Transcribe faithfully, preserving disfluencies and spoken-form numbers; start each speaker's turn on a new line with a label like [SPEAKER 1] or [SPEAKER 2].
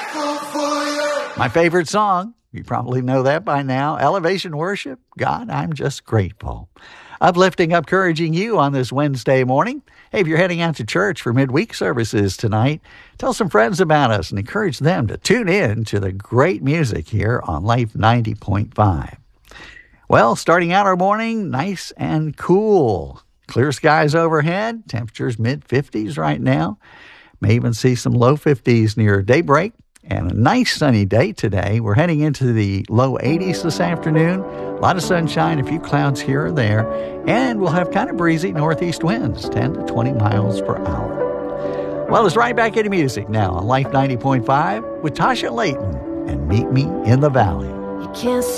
[SPEAKER 1] My favorite song, you probably know that by now, Elevation Worship, God, I'm Just Grateful. Uplifting, encouraging you on this Wednesday morning. Hey, if you're heading out to church for midweek services tonight, tell some friends about us and encourage them to tune in to the great music here on Life ninety point five. Well, starting out our morning, nice and cool. Clear skies overhead, temperatures mid fifties right now. May even see some low fifties near daybreak. And a nice sunny day today. We're heading into the low eighties this afternoon. A lot of sunshine, a few clouds here or there. And we'll have kind of breezy northeast winds, ten to twenty miles per hour. Well, it's right back into music now on Life ninety point five with Tasha Layton and Meet Me in the Valley.
[SPEAKER 2] You can't